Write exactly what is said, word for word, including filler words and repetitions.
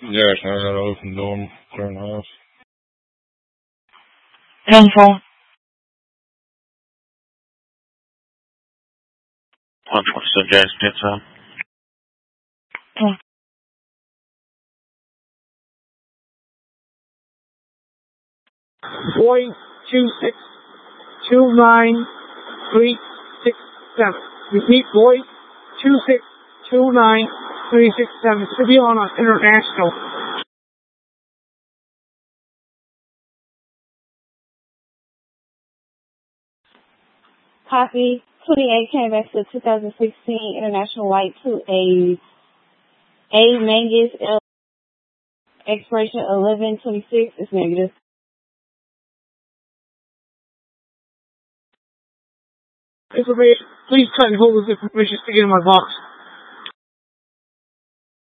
Yes, I gotta open the door and clear the house. Info. one twenty-seven Jackson, Pizza. Mm. Boy, two six two nine three six seven. Repeat, boy, two six two nine three six seven. Should be on an international. Copy. twenty-eight came back to two thousand sixteen International White to a A Mangus L. Expiration eleven twenty-six is negative. Information. Please cut and hold this information stick it in my box.